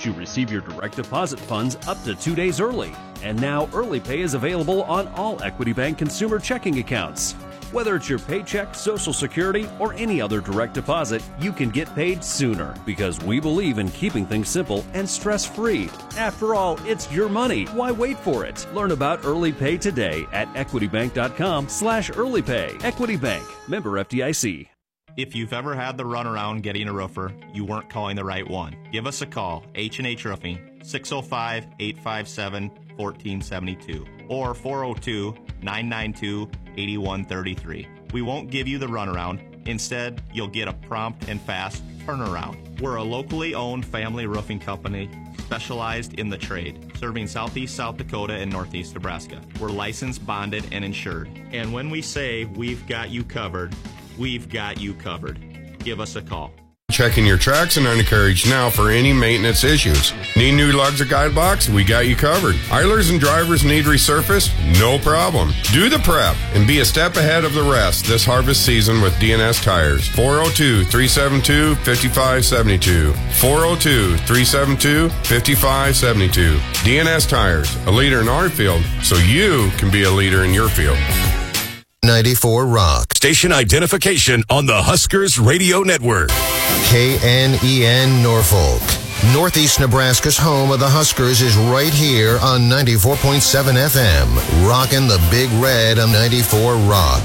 you receive your direct deposit funds up to 2 days early. And now Early Pay is available on all Equity Bank consumer checking accounts. Whether it's your paycheck, Social Security, or any other direct deposit, you can get paid sooner because we believe in keeping things simple and stress-free. After all, it's your money. Why wait for it? Learn about Early Pay today at equitybank.com/earlypay. Equity Bank, member FDIC. If you've ever had the runaround getting a roofer, you weren't calling the right one. Give us a call, H&H Roofing, 605-857-1472 or 402-992-8133. We won't give you the runaround. Instead, you'll get a prompt and fast turnaround. We're a locally owned family roofing company specialized in the trade, serving southeast South Dakota and northeast Nebraska. We're licensed, bonded, and insured. And when we say we've got you covered, we've got you covered. Give us a call. Checking your tracks and undercarriage now for any maintenance issues. Need new lugs or guide blocks? We got you covered. Idlers and drivers need resurfaced? No problem. Do the prep and be a step ahead of the rest this harvest season with DNS Tires. 402-372-5572. 402-372-5572. DNS Tires, a leader in our field, so you can be a leader in your field. 94 Rock. Station identification on the Huskers Radio Network. KNEN Norfolk. Northeast Nebraska's home of the Huskers is right here on 94.7 FM. Rockin' the Big Red on 94 Rock.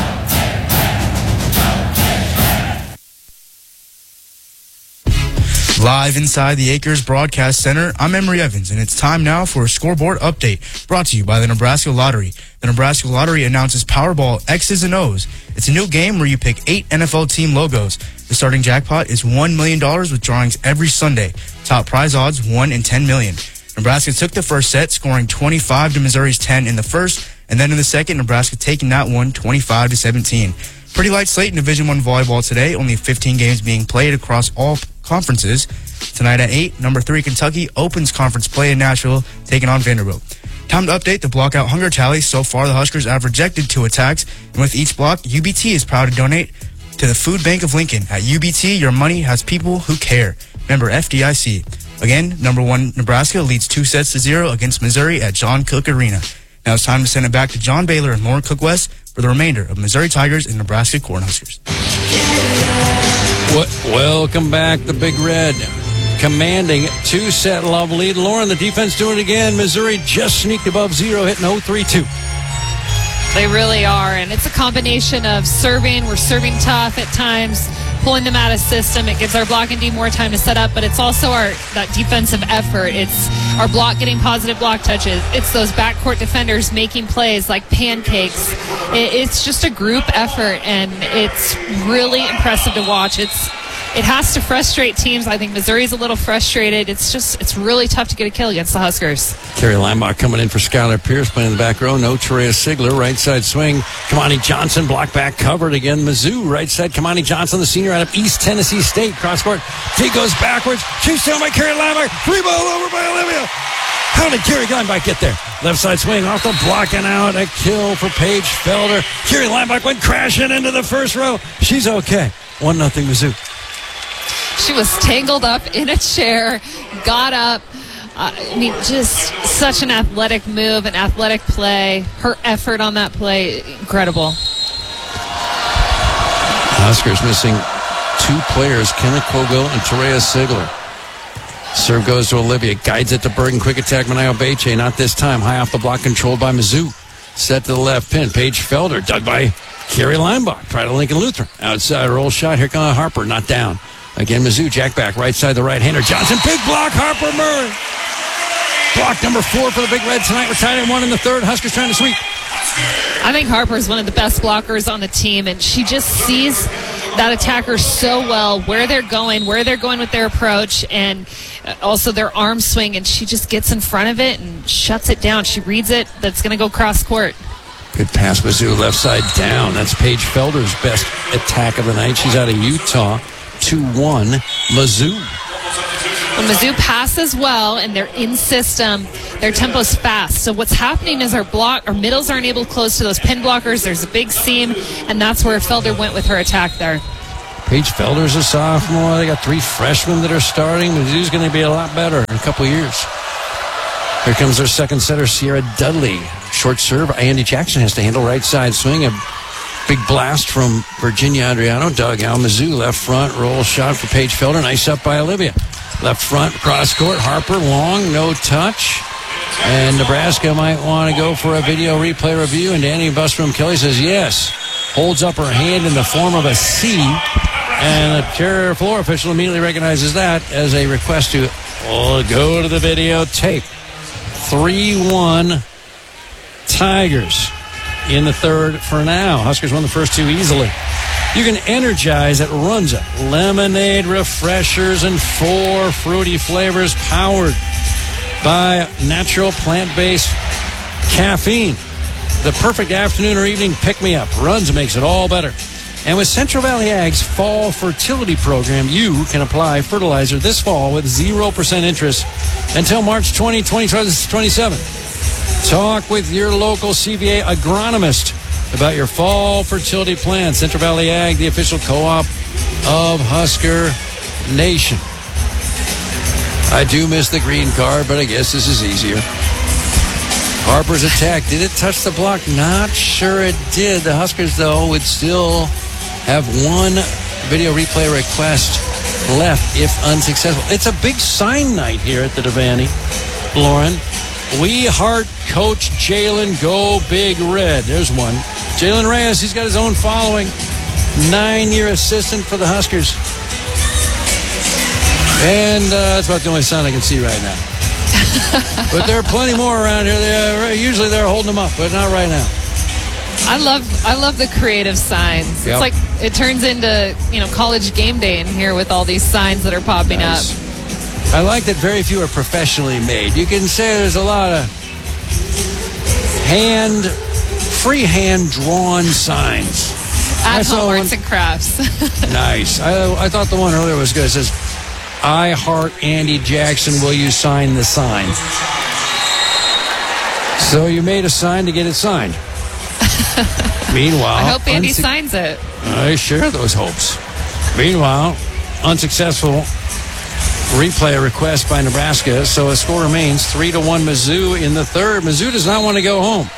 Live inside the Acres Broadcast Center, I'm Emery Evans, and it's time now for a scoreboard update brought to you by the Nebraska Lottery. The Nebraska Lottery announces Powerball X's and O's. It's a new game where you pick 8 NFL team logos. The starting jackpot is $1 million with drawings every Sunday. Top prize odds, 1 in 10 million. Nebraska took the first set, scoring 25 to Missouri's 10 in the first, and then in the second, Nebraska taking that one 25 to 17. Pretty light slate in Division I volleyball today, only 15 games being played across all conferences. Tonight at 8, number 3 Kentucky opens conference play in Nashville, taking on Vanderbilt. Time to update the block-out hunger tally. So far, the Huskers have rejected 2 attacks, and with each block, UBT is proud to donate to the Food Bank of Lincoln. At UBT, your money has people who care. Member FDIC. Again, number 1 Nebraska leads 2-0 against Missouri at John Cook Arena. Now it's time to send it back to John Baylor and Lauren Cook West for the remainder of Missouri Tigers and Nebraska Cornhuskers. Welcome back, the Big Red. Commanding 2-set love lead. Lauren, the defense doing it again. Missouri just sneaked above 0, hitting 0-3-2. They really are, and it's a combination of serving. We're serving tough at times, pulling them out of system. It gives our blocking D more time to set up, but it's also that defensive effort. It's our block getting positive block touches. It's those backcourt defenders making plays like pancakes. It's just a group effort, and it's really impressive to watch. It has to frustrate teams. I think Missouri's a little frustrated. It's really tough to get a kill against the Huskers. Kerry Limbach coming in for Skylar Pierce, playing in the back row. No Terea Sigler, right side swing. Kamani Johnson, block back covered again. Mizzou, right side. Kamani Johnson, the senior out of East Tennessee State. Cross court. He goes backwards. Shoots down by Kerry Limbach. 3-ball over by Olivia. How did Kerry Limbach get there? Left side swing off the block and out. A kill for Paige Felder. Kerry Limbach went crashing into the first row. She's okay. 1-0 Mizzou. She was tangled up in a chair, got up. Just such an athletic move, an athletic play. Her effort on that play, incredible. Huskers missing 2 players, Kenna Cogill and Terea Sigler. Serve goes to Olivia, guides it to Bergen. Quick attack, Manayo Beche, not this time. High off the block, controlled by Mizzou. Set to the left pin, Paige Felder, dug by Kerry Limbach. Try to Lincoln Lutheran. Outside roll shot, here comes Harper, not down. Again, Mizzou, jack back, right side, the right-hander. Johnson, big block, Harper Murray. Block number 4 for the Big Red tonight. We're tied at 1 in the third. Huskers trying to sweep. I think Harper is one of the best blockers on the team, and she just sees that attacker so well, where they're going with their approach, and also their arm swing, and she just gets in front of it and shuts it down. She reads it. That's going to go cross court. Good pass, Mizzou, left side down. That's Paige Felder's best attack of the night. She's out of Utah. 2-1 Mizzou. When Mizzou passes well and they're in system, their tempo's fast. So what's happening is our middles aren't able to close to those pin blockers. There's a big seam, and that's where Felder went with her attack there. Paige Felder's a sophomore. They got 3 freshmen that are starting. Mizzou's going to be a lot better in a couple of years. Here comes their second setter, Sierra Dudley. Short serve. Andy Jackson has to handle right side swing. A big blast from Virginia Adriano. Dug out. Mizzou left front. Roll shot for Paige Felder. Nice up by Olivia. Left front, cross court. Harper, long, no touch. And Nebraska might want to go for a video replay review. And Danny Bustrom Kelly says yes. Holds up her hand in the form of a C. And the chair floor official immediately recognizes that as a request to go to the videotape. 3-1 Tigers in the third for now. Huskers won the first 2 easily. You can energize at Runza. Lemonade refreshers and 4 fruity flavors powered by natural plant-based caffeine. The perfect afternoon or evening pick-me-up. Runza makes it all better. And with Central Valley Ag's Fall Fertility Program, you can apply fertilizer this fall with 0% interest until March 2027. Talk with your local CVA agronomist about your fall fertility plan. Central Valley Ag, the official co-op of Husker Nation. I do miss the green card, but I guess this is easier. Harper's attack. Did it touch the block? Not sure it did. The Huskers, though, would still have 1 video replay request left if unsuccessful. It's a big sign night here at the Devaney, Lauren. We heart Coach Jalen, go Big Red. There's one. Jalen Reyes, he's got his own following. 9-year assistant for the Huskers. And that's about the only sign I can see right now. But there are plenty more around here. Usually they're holding them up, but not right now. I love the creative signs. Yep. It's like it turns into college game day in here with all these signs that are popping up. I like that very few are professionally made. You can say there's a lot of freehand drawn signs. At home arts and crafts. Nice. I thought the one earlier was good. It says, I heart Andy Jackson. Will you sign the sign? So you made a sign to get it signed. Meanwhile, I hope Andy signs it. I share those hopes. Meanwhile, unsuccessful replay request by Nebraska, so a score remains 3-1 Mizzou in the third. Mizzou does not want to go home.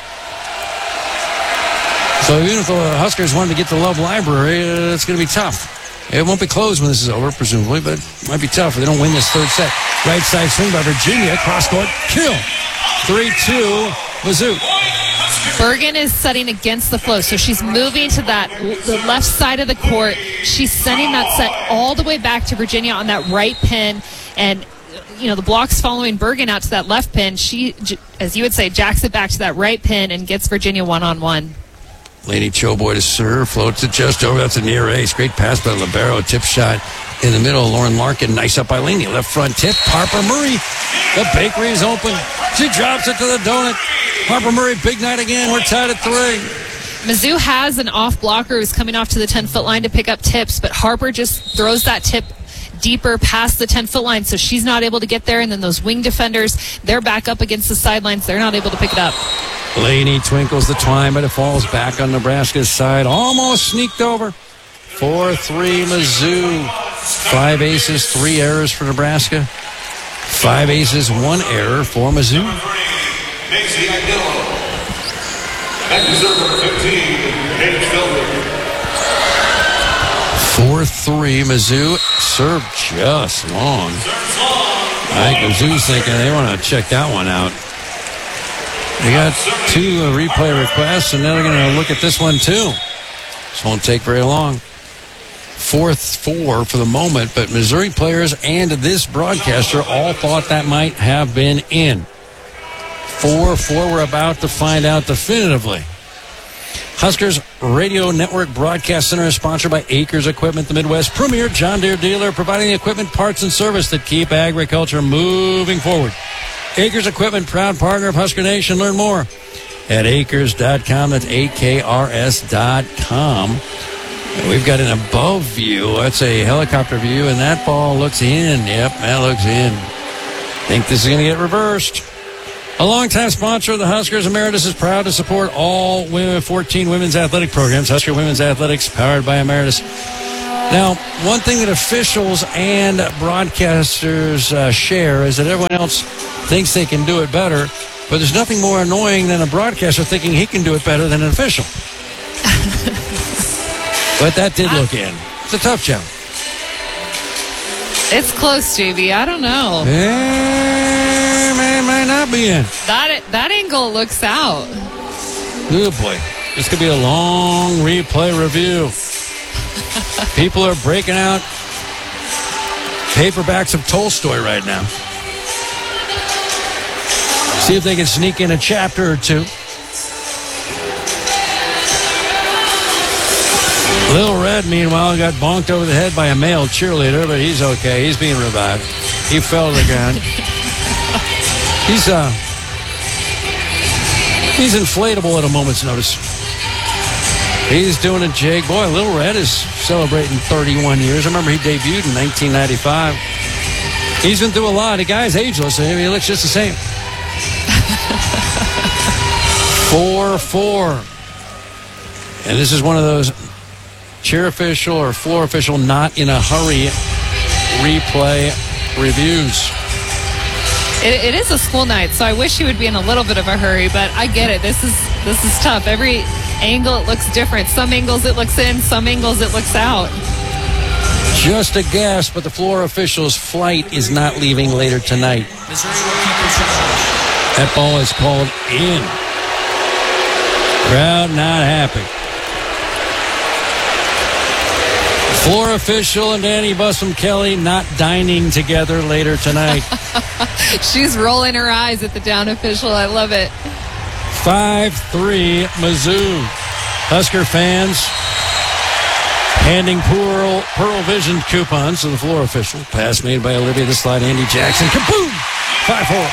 So even if the Huskers wanted to get to Love Library, it's going to be tough. It won't be closed when this is over, presumably, but it might be tough if they don't win this third set. Right side swing by Virginia, cross court, kill. 3-2 Mizzou. Bergen is setting against the flow, so she's moving to the left side of the court. She's sending that set all the way back to Virginia on that right pin, and the block's following Bergen out to that left pin. She, as you would say, jacks it back to that right pin and gets Virginia one-on-one. Lainey Choboy to serve, floats it just over. That's a near ace. Great pass by Libero. Tip shot in the middle. Lauren Larkin, nice up by Lainey. Left front tip. Harper Murray. The bakery is open. She drops it to the donut. Harper Murray, big night again. We're tied at 3. Mizzou has an off blocker who's coming off to the 10-foot line to pick up tips, but Harper just throws that tip deeper past the 10-foot line, so she's not able to get there. And then those wing defenders, they're back up against the sidelines. They're not able to pick it up. Lainey twinkles the twine, but it falls back on Nebraska's side. Almost sneaked over. 4-3 Mizzou. 5 aces, 3 errors for Nebraska. 5 aces, 1 error for Mizzou. 4-3 Mizzou. Serve just long. I think Mizzou's thinking they want to check that one out. They got 2 replay requests, and then they're going to look at this one too. This won't take very long. 4-4 for the moment, but Missouri players and this broadcaster all thought that might have been in. 4-4, we're about to find out definitively. Huskers Radio Network Broadcast Center is sponsored by Acres Equipment, the Midwest premier John Deere dealer, providing the equipment, parts, and service that keep agriculture moving forward. Acres Equipment, proud partner of Husker Nation. Learn more at acres.com. That's AKRS.com. And we've got an above view. That's a helicopter view, and that ball looks in. Yep, that looks in. Think this is going to get reversed. A longtime sponsor of the Huskers, Emeritus is proud to support all 14 women's athletic programs. Husker Women's Athletics, powered by Emeritus. Now, one thing that officials and broadcasters share is that everyone else thinks they can do it better, but there's nothing more annoying than a broadcaster thinking he can do it better than an official. But that did look in. It's a tough challenge. It's close, JV. I don't know. Might not be in. That angle looks out. Oh, boy. This could be a long replay review. People are breaking out paperbacks of Tolstoy right now. See if they can sneak in a chapter or two. Lil Red, meanwhile, got bonked over the head by a male cheerleader, but he's okay. He's being revived. He fell to the ground. He's inflatable at a moment's notice. He's doing it, Jake. Boy, Lil Red is celebrating 31 years. I remember he debuted in 1995. He's been through a lot. The guy's ageless. He looks just the same. 4-4. And this is one of those chair official or floor official not in a hurry replay reviews. It is a school night, so I wish he would be in a little bit of a hurry, but I get it. This is tough. Every angle, it looks different. Some angles it looks in, some angles it looks out. Just a guess, but the floor official's flight is not leaving later tonight. That ball is called in. Crowd not happy. Floor official and Danny Bussum Kelly not dining together later tonight. She's rolling her eyes at the down official. I love it. 5-3 Mizzou. Husker fans handing Pearl Vision coupons to the floor official. Pass made by Olivia the slide. Andy Jackson. Kaboom! 5-4.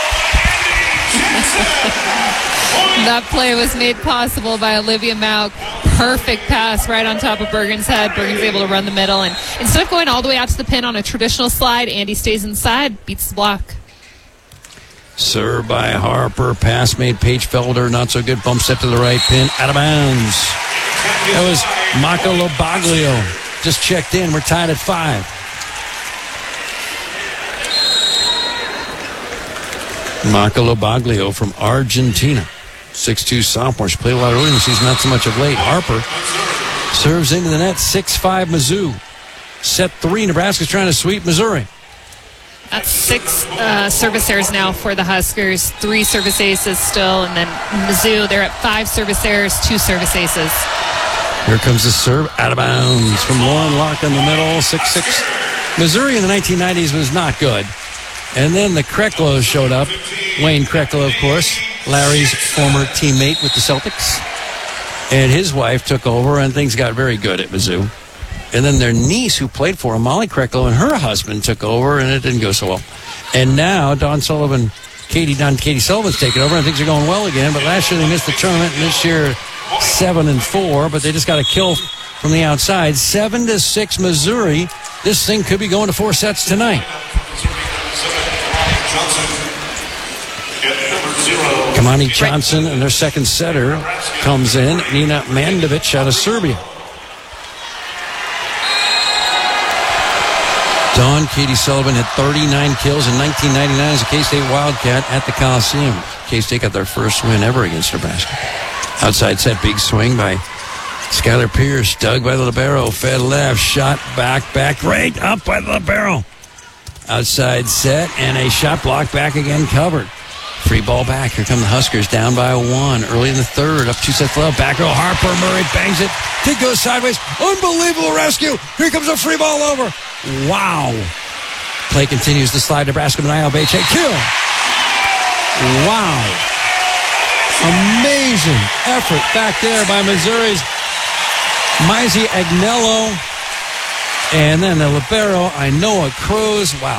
That play was made possible by Olivia Mauk. Perfect pass right on top of Bergen's head. Bergen's able to run the middle, and instead of going all the way out to the pin on a traditional slide, Andy stays inside, beats the block. Served by Harper. Pass made Paige Felder. Not so good. Bump set to the right. Pin out of bounds. That was Maka Lobaglio. Just checked in. We're tied at 5. Maka Lobaglio from Argentina. 6'2 sophomore. She played a lot early in the season, not so much of late. Harper serves into the net. 6-5 Mizzou. Set 3. Nebraska's trying to sweep Missouri. That's 6 service errors now for the Huskers. 3 service aces still. And then Mizzou, they're at 5 service errors, 2 service aces. Here comes the serve out of bounds from Lauren Locke in the middle. 6-6. Missouri in the 1990s was not good. And then the Kreklos showed up. Wayne Kreklo, of course, Larry's former teammate with the Celtics. And his wife took over, and things got very good at Mizzou. And then their niece, who played for him, Molly Kreklo, and her husband took over, and it didn't go so well. And now Katie Sullivan's taken over, and things are going well again. But last year they missed the tournament, and this year 7-4. But they just got a kill from the outside. 7-6 Missouri. This thing could be going to 4 sets tonight. Kamani Johnson and their second setter comes in. Nina Mandovic out of Serbia. Dawn Katie Sullivan had 39 kills in 1999 as a K-State Wildcat at the Coliseum. K-State got their first win ever against Nebraska. Outside set, big swing by Skylar Pierce. Dug by the libero. Fed left. Shot back. Right up by the libero. Outside set, and a shot block back again covered. Free ball back. Here come the Huskers down by 1. Early in the third. Up 2 sets left. Back row. Harper. Murray bangs it. Kid goes sideways. Unbelievable rescue. Here comes a free ball over. Wow. Play continues to slide. Nebraska Manayo Beche. Kill. Wow. Amazing effort back there by Missouri's Mizey Agnello. And then the libero, Inoa Cruz. Wow.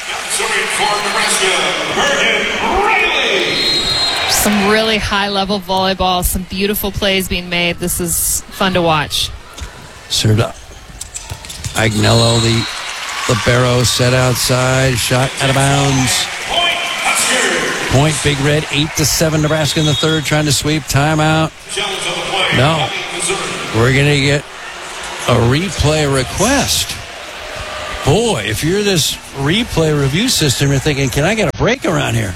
Some really high-level volleyball, some beautiful plays being made. This is fun to watch. Served up. Agnello, the libero, set outside, shot out of bounds. Point, Big Red, 8-7, Nebraska in the third, trying to sweep. Timeout. No. We're going to get A replay request. Boy, if you're this replay review system, you're thinking, can I get a break around here?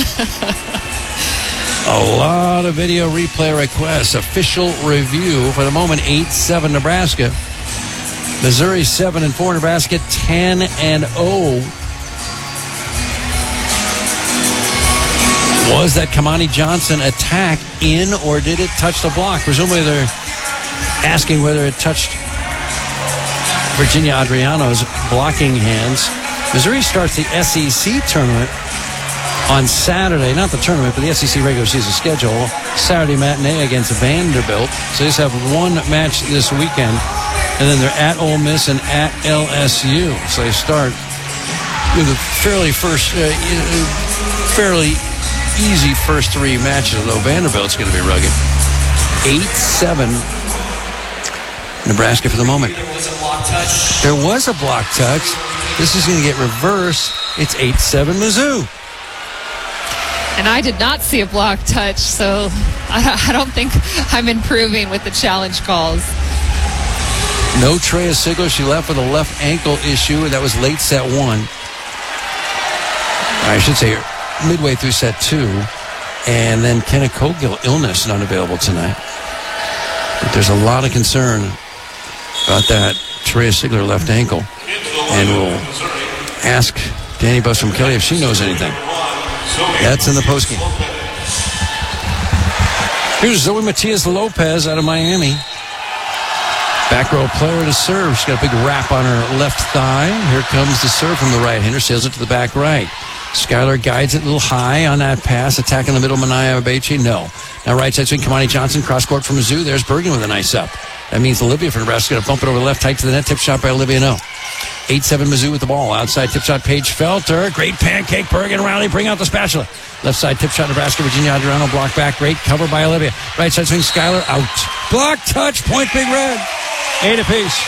A lot of video replay requests. Official review for the moment, 8-7 Nebraska. Missouri 7-4, Nebraska 10-0. Was that Kamani Johnson attack in, or did it touch the block? Presumably they're asking whether it touched Virginia Adriano's blocking hands. Missouri starts the SEC tournament on Saturday. Not the tournament, but the SEC regular season schedule. Saturday matinee against Vanderbilt. So they just have one match this weekend. And then they're at Ole Miss and at LSU. So they start with a fairly easy first three matches, although Vanderbilt's going to be rugged. 8-7 Nebraska for the moment. There was a block touch. This is going to get reversed. It's 8-7 Mizzou. And I did not see a block touch, so I don't think I'm improving with the challenge calls. No Treya Sigler. She left with a left ankle issue. That was late set one. I should say midway through set two. And then Kenna Cogill, illness, not available tonight. But there's a lot of concern about that Treya Sigler left ankle. And we'll ask Danny Busrum-Kelly if she knows anything. That's in the postgame. Here's Zoe Matias-Lopez out of Miami. Back row player to serve. She's got a big wrap on her left thigh. Here comes the serve from the right-hander. Sails it to the back right. Skylar guides it a little high on that pass. Attack in the middle, Mania Abeche. No. Now right side swing, Kamani Johnson. Cross court from Mizzou. There's Bergen with a nice up. That means Olivia from Nebraska going to bump it over the left, tight to the net. Tip shot by Olivia No. 8-7 Mizzou with the ball. Outside tip shot, Paige Felter. Great pancake. Bergen, Riley, bring out the spatula. Left side tip shot, Nebraska. Virginia Adriano block back. Great cover by Olivia. Right side swing, Skylar out. Block touch, point Big Red. 8 apiece.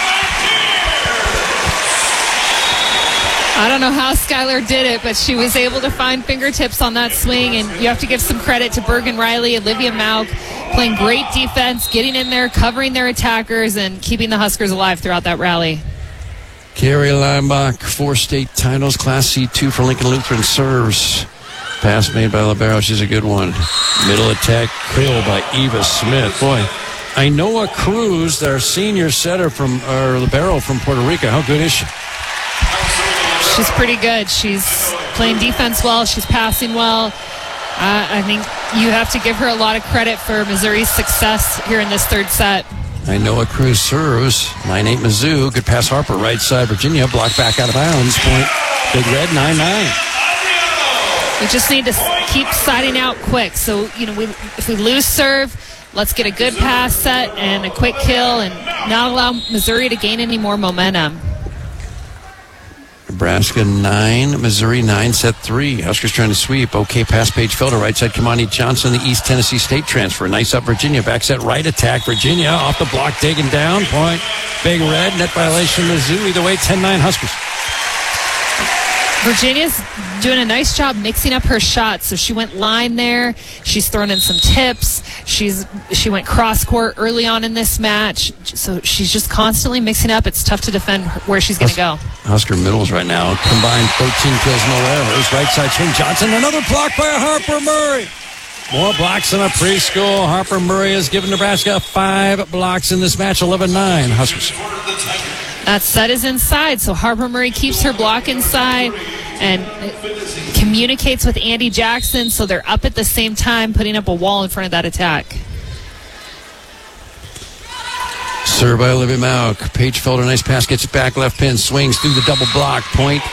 I don't know how Skylar did it, but she was able to find fingertips on that swing, and you have to give some credit to Bergen Riley, Olivia Mauk, playing great defense, getting in there, covering their attackers, and keeping the Huskers alive throughout that rally. Carrie Leimbach, 4 state titles, Class C2 for Lincoln Lutheran, serves. Pass made by Libero. She's a good one. Middle attack kill by Eva Smith. Boy, Ainoa Cruz, their senior setter from Libero from Puerto Rico. How good is she? She's pretty good. She's playing defense well. She's passing well. I think you have to give her a lot of credit for Missouri's success here in this third set. Ainoa Cruz serves. 9-8 Mizzou. Good pass Harper. Right side Virginia. Block back out of bounds. Point Big Red 9-9. We just need to keep siding out quick. So, if we lose serve, let's get a good pass set and a quick kill and not allow Missouri to gain any more momentum. Nebraska 9, Missouri 9, set 3. Huskers trying to sweep. Okay, pass Paige Felder. Right side, Kamani Johnson, the East Tennessee State transfer. Nice up Virginia. Back set right attack. Virginia off the block, digging down. Point. Big Red. Net violation Mizzou. Either way, 10-9 Huskers. Virginia's doing a nice job mixing up her shots. So she went line there. She's thrown in some tips. She went cross court early on in this match. So she's just constantly mixing up. It's tough to defend where she's going to go. Husker middles right now. Combined 13 kills, no errors. Right side swing Johnson. Another block by Harper Murray. More blocks in a preschool. Harper Murray has given Nebraska 5 blocks in this match. 11-9 Huskers. That set is inside, so Harper Murray keeps her block inside and communicates with Andy Jackson, so they're up at the same time, putting up a wall in front of that attack. Serve by Olivia Mauk. Paige Felder, nice pass, gets it back, left pin, swings through the double block. Point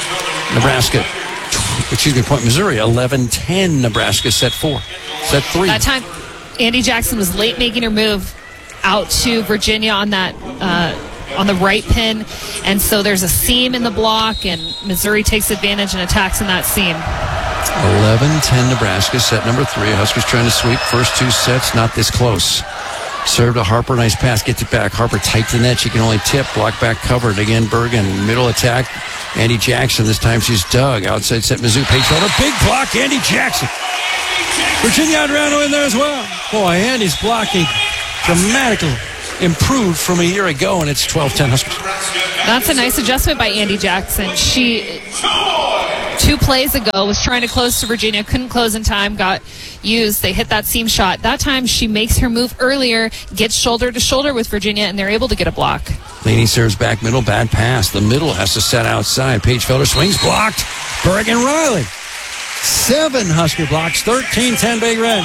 Point Missouri. 11-10 Nebraska, set 4. Set 3. That time, Andy Jackson was late making her move out to Virginia on that on the right pin, and so there's a seam in the block, and Missouri takes advantage and attacks in that seam. 11-10 Nebraska, set number 3. Huskers trying to sweep. First 2 sets, not this close. Serve to Harper, nice pass, gets it back. Harper tight to the net, she can only tip. Block back covered. Again, Bergen, middle attack. Andy Jackson, this time she's dug. Outside set, Mizzou, Paige Felder. Big block, Andy Jackson. Virginia Adriano in there as well. Boy, Andy's blocking dramatically. improved from a year ago, and it's 12-10 Huskers. That's a nice adjustment by Andy Jackson. She, 2 plays ago, was trying to close to Virginia, couldn't close in time, got used. They hit that seam shot. That time she makes her move earlier, gets shoulder to shoulder with Virginia, and they're able to get a block. Laney serves back middle, bad pass. The middle has to set outside. Paige Felder swings, blocked. Bergen Riley. 7 Husker blocks, 13-10 Big Red.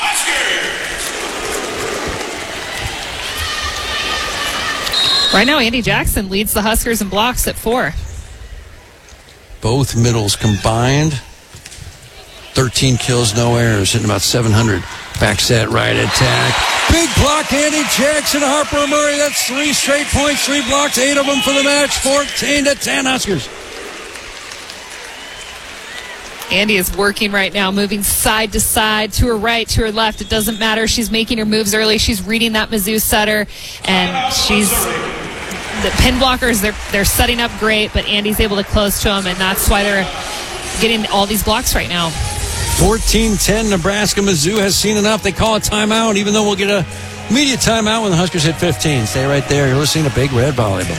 Right now, Andy Jackson leads the Huskers in blocks at 4. Both middles combined. 13 kills, no errors, hitting about 700. Back set, right attack. Big block, Andy Jackson, Harper Murray. That's 3 straight points, 3 blocks, 8 of them for the match. 14-10 Huskers. Andy is working right now, moving side to side, to her right, to her left. It doesn't matter. She's making her moves early. She's reading that Mizzou setter, and she's the pin blockers. They're setting up great, but Andy's able to close to them, and that's why they're getting all these blocks right now. 14-10 Nebraska. Mizzou has seen enough. They call a timeout, even though we'll get a media timeout when the Huskers hit 15. Stay right there. You're listening to Big Red Volleyball.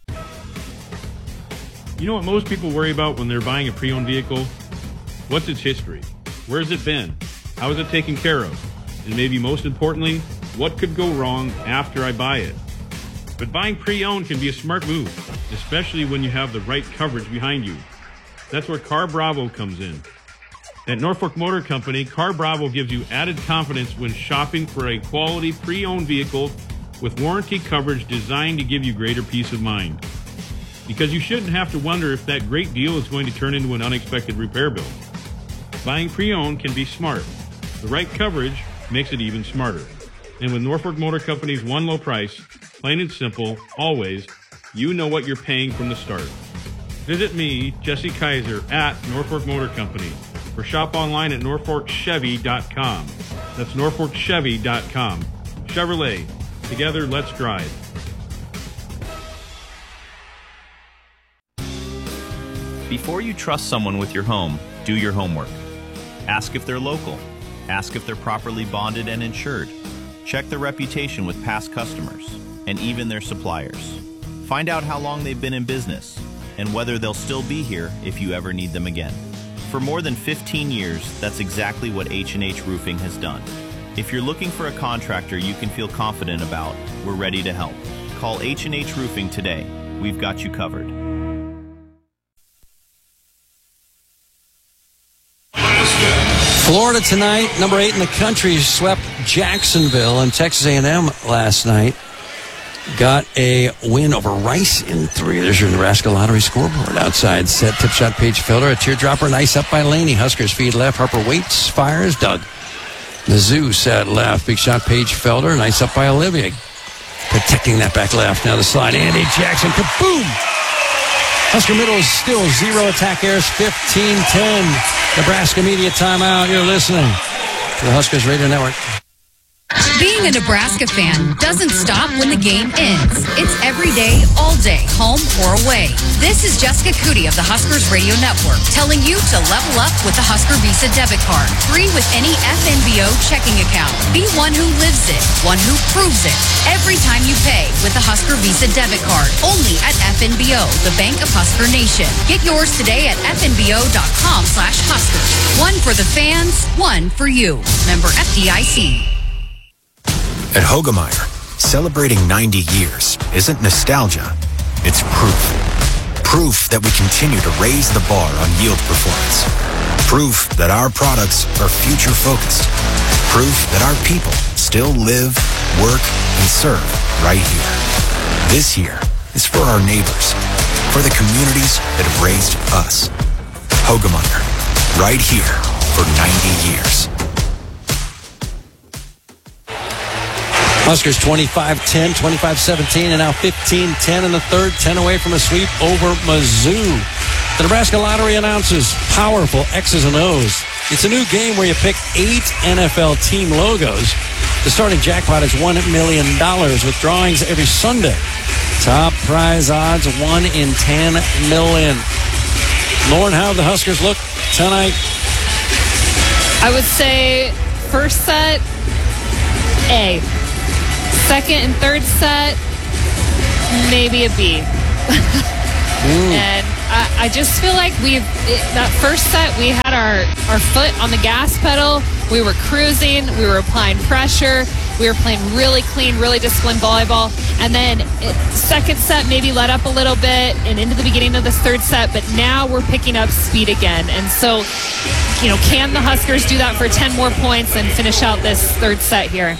You know what most people worry about when they're buying a pre-owned vehicle? What's its history? Where's it been? How is it taken care of? And maybe most importantly, what could go wrong after I buy it? But buying pre-owned can be a smart move, especially when you have the right coverage behind you. That's where Car Bravo comes in. At Norfolk Motor Company, Car Bravo gives you added confidence when shopping for a quality pre-owned vehicle with warranty coverage designed to give you greater peace of mind. Because you shouldn't have to wonder if that great deal is going to turn into an unexpected repair bill. Buying pre-owned can be smart. The right coverage makes it even smarter. And with Norfolk Motor Company's one low price, plain and simple, always, you know what you're paying from the start. Visit me, Jesse Kaiser, at Norfolk Motor Company, or shop online at norfolkchevy.com. That's norfolkchevy.com. Chevrolet. Together, let's drive. Before you trust someone with your home, do your homework. Ask if they're local. Ask if they're properly bonded and insured. Check their reputation with past customers and even their suppliers. Find out how long they've been in business and whether they'll still be here if you ever need them again. For more than 15 years, that's exactly what H&H Roofing has done. If you're looking for a contractor you can feel confident about, we're ready to help. Call H&H Roofing today. We've got you covered. Florida tonight, number 8 in the country, swept Jacksonville, and Texas A&M last night got a win over Rice in 3. There's your Nebraska Lottery scoreboard. Outside set, tip shot, Paige Felder, a teardropper, nice up by Laney. Huskers feed left, Harper waits, fires, Doug. Mizzou set left, big shot, Paige Felder, nice up by Olivia. Protecting that back left, now the slide, Andy Jackson, kaboom! Husker middle is still 0 attack errors, 15-10. Nebraska media timeout. You're listening to the Huskers Radio Network. Being a Nebraska fan doesn't stop when the game ends. It's every day, all day, home or away. This is Jessica Cootie of the Huskers Radio Network telling you to level up with the Husker Visa debit card. Free with any FNBO checking account. Be one who lives it, one who proves it. Every time you pay with the Husker Visa debit card. Only at FNBO, the Bank of Husker Nation. Get yours today at fnbo.com/Huskers. One for the fans, one for you. Member FDIC. At Hoegemeyer, celebrating 90 years isn't nostalgia, it's proof. Proof that we continue to raise the bar on yield performance. Proof that our products are future-focused. Proof that our people still live, work, and serve right here. This year is for our neighbors, for the communities that have raised us. Hoegemeyer, right here for 90 years. Huskers 25-10, 25-17, and now 15-10 in the third, 10 away from a sweep over Mizzou. The Nebraska Lottery announces powerful X's and O's. It's a new game where you pick 8 NFL team logos. The starting jackpot is $1 million with drawings every Sunday. Top prize odds, 1 in 10 million. Lauren, how the Huskers look tonight? I would say first set, A. Second and third set, maybe a B. And I just feel like that first set, we had our foot on the gas pedal. We were cruising. We were applying pressure. We were playing really clean, really disciplined volleyball. And then second set maybe let up a little bit and into the beginning of this third set. But now we're picking up speed again. And so, can the Huskers do that for 10 more points and finish out this third set here?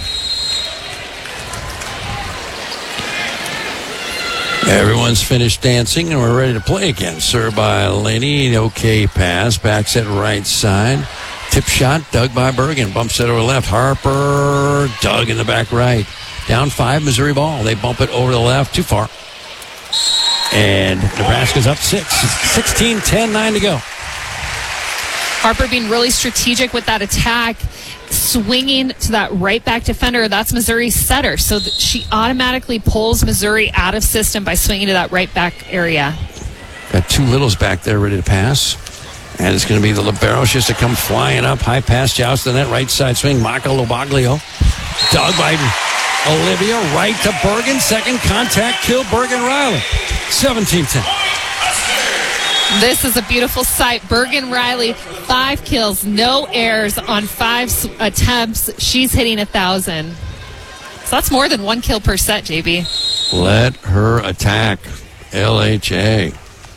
Everyone's finished dancing, and we're ready to play again. Served by Laney. Okay pass. Back set right side. Tip shot dug by Bergen. Bump set over left. Harper dug in the back right. Down 5, Missouri ball. They bump it over the left. Too far. And Nebraska's up 6. 16-10, 9 to go. Harper being really strategic with that attack, swinging to that right back defender. That's Missouri's setter. So she automatically pulls Missouri out of system by swinging to that right back area. Got 2 littles back there ready to pass. And it's going to be the libero. She has to come flying up. High pass, joust to that right side swing. Maka Lobaglio. Dug by Olivia. Right to Bergen. Second contact. Kill Bergen Riley. 17-10. This is a beautiful sight. Bergen Riley, 5 kills, no errors on 5 attempts. She's hitting 1,000. So that's more than 1 kill per set, JB. Let her attack. LHA.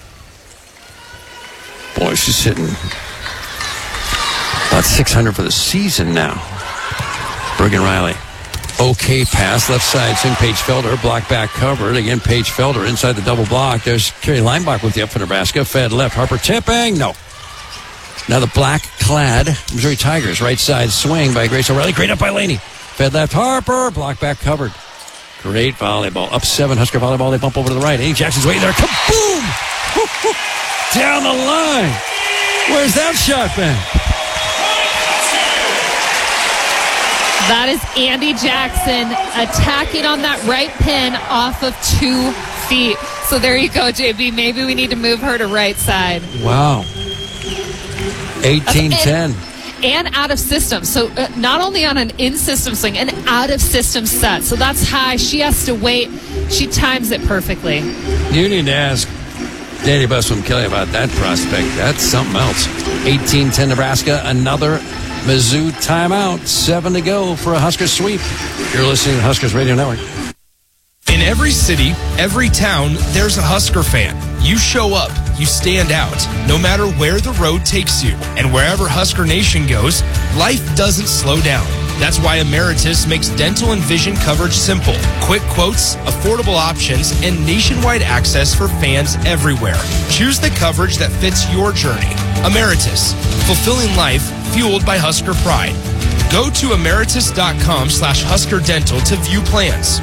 Boy, she's hitting about 600 for the season now. Bergen Riley. Okay pass, left side, swing Paige Felder, block back covered. Again, Paige Felder inside the double block. There's Carrie Leinbach with the up for Nebraska. Fed left, Harper tipping. No. Now the black-clad Missouri Tigers, right side swing by Grace O'Reilly. Great up by Laney. Fed left, Harper, block back covered. Great volleyball. Up 7, Husker volleyball. They bump over to the right. Annie Jackson's waiting there. Kaboom! Down the line. Where's that shot been? That is Andy Jackson attacking on that right pin off of 2 feet. So there you go, JB. Maybe we need to move her to right side. Wow. 18-10. And out of system. So not only on an in-system swing, an out-of-system set. So that's high. She has to wait. She times it perfectly. You need to ask Danny Busman Kelly about that prospect. That's something else. 18-10 Nebraska. Another Mizzou timeout. 7 to go for a Husker sweep. You're listening to Huskers Radio Network. In every city, every town, there's a Husker fan. You show up, you stand out, no matter where the road takes you. And wherever Husker Nation goes, life doesn't slow down. That's why Emeritus makes dental and vision coverage simple. Quick quotes, affordable options, and nationwide access for fans everywhere. Choose the coverage that fits your journey. Emeritus, fulfilling life fueled by Husker pride. Go to emeritus.com/Husker Dental to view plans.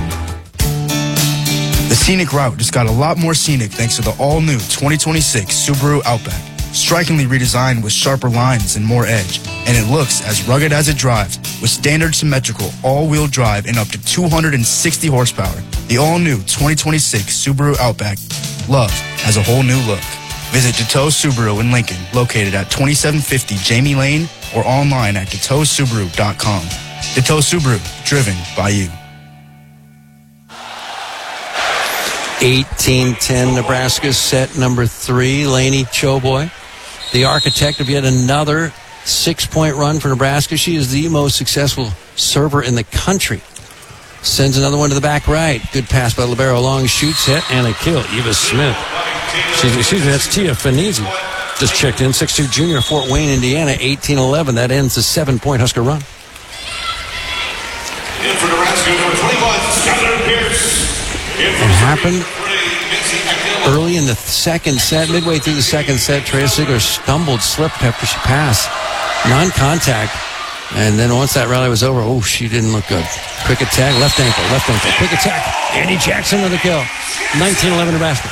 The scenic route just got a lot more scenic thanks to the all-new 2026 Subaru Outback. Strikingly redesigned with sharper lines and more edge, and it looks as rugged as it drives with standard symmetrical all-wheel drive and up to 260 horsepower. The all-new 2026 Subaru Outback. Love has a whole new look. Visit Deteau Subaru in Lincoln, located at 2750 Jamie Lane, or online at DeteauSubaru.com. Deteau Subaru, driven by you. 18-10 Nebraska, set number 3. Laney Choboy, the architect of yet another 6-point run for Nebraska. She is the most successful server in the country. Sends another one to the back right. Good pass by libero. Long shoots, hit, and a kill. Eva Smith. Excuse me, that's Tia Finizzi. Just checked in. 6'2 junior, Fort Wayne, Indiana. 18-11. That ends the 7-point Husker run. In for Nebraska, number 21, Skylar Pierce. It happened early in the second set. Midway through the second set, Trea Sigler stumbled, slipped after she passed. Non-contact. And then once that rally was over, she didn't look good. Quick attack, left ankle. Quick attack. Andy Jackson with a kill. 19-11 Nebraska.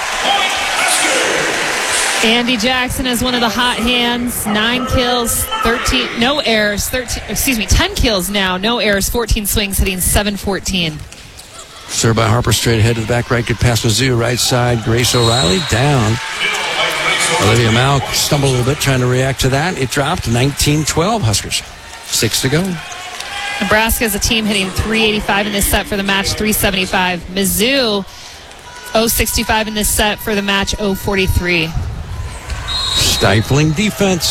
Andy Jackson is one of the hot hands. 9 kills, 13, no errors. 10 kills now, no errors, 14 swings, hitting 714. Served by Harper, straight ahead to the back right. Good pass Mizzou, right side. Grace O'Reilly down. Olivia Malk stumbled a little bit trying to react to that. It dropped 19-12 Huskers. 6 to go. Nebraska is a team hitting .385 in this set for the match, .375. Mizzou, .065 in this set for the match, .043. Stifling defense.